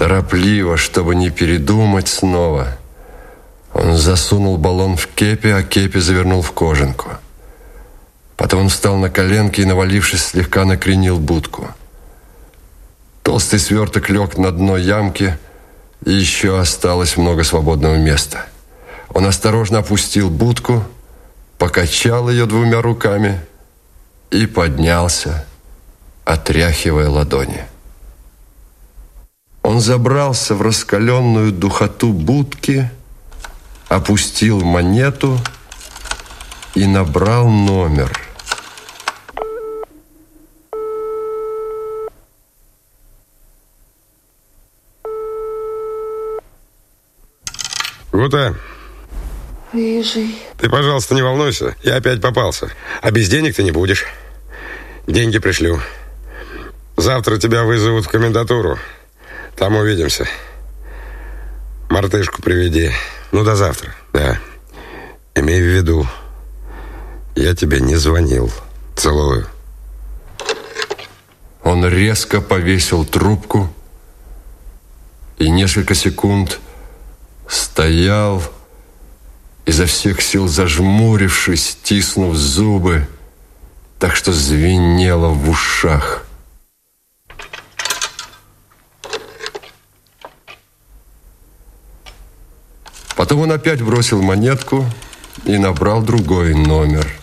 Торопливо, чтобы не передумать снова, он засунул баллон в кепи, а кепи завернул в кожанку. Потом он встал на коленки и, навалившись, слегка накренил будку. Толстый сверток лег на дно ямки, и еще осталось много свободного места. Он осторожно опустил будку, покачал ее двумя руками и поднялся, отряхивая ладони. Он забрался в раскаленную духоту будки, опустил монету и набрал номер. Гута. Рыжий. Ты, пожалуйста, не волнуйся. Я опять попался. А без денег ты не будешь. Деньги пришлю. Завтра тебя вызовут в комендатуру. Там увидимся. Мартышку приведи. Ну, до завтра. Да. Имей в виду, я тебе не звонил. Целую. Он резко повесил трубку и несколько секунд стоял, изо всех сил зажмурившись, стиснув зубы, так что звенело в ушах. Потом он опять бросил монетку и набрал другой номер.